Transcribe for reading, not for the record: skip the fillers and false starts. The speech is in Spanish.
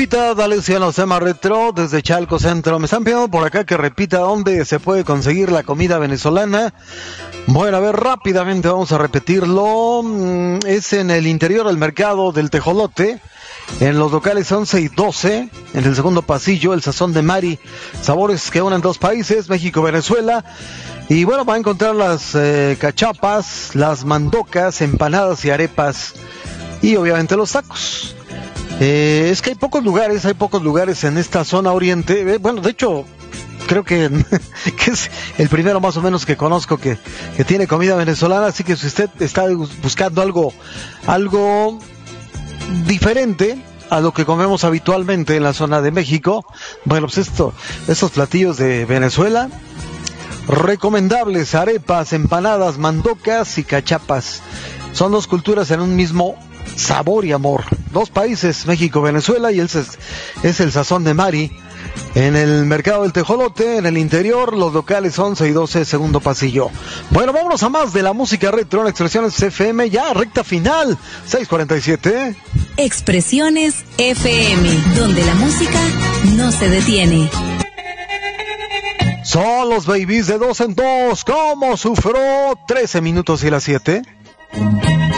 Lupita, D'Alessio, los temas retro desde Chalco Centro. Me están pidiendo por acá que repita dónde se puede conseguir la comida venezolana. Bueno, a ver, rápidamente vamos a repetirlo. Es en el interior del mercado del Tejolote, en los locales 11 y 12, en el segundo pasillo, el Sazón de Mari. Sabores que unen dos países, México y Venezuela. Y bueno, va a encontrar las cachapas, las mandocas, empanadas y arepas. Y obviamente los tacos. Es que hay pocos lugares en esta zona oriente. Bueno, de hecho, creo que es el primero más o menos que conozco que tiene comida venezolana. Así que si usted está buscando algo diferente a lo que comemos habitualmente en la zona de México, bueno, pues estos platillos de Venezuela, recomendables: arepas, empanadas, mandocas y cachapas. Son dos culturas en un mismo sabor y amor. Dos países, México, Venezuela, y es el Sazón de Mari, en el mercado del Tejolote, en el interior, los locales 11 y 12, segundo pasillo. Bueno, vámonos a más de la música retro en Expresiones FM, ya recta final, 6:47. Expresiones FM, donde la música no se detiene. Son los babies de 2 en 2, ¿cómo sufrió? 13 minutos y las 7.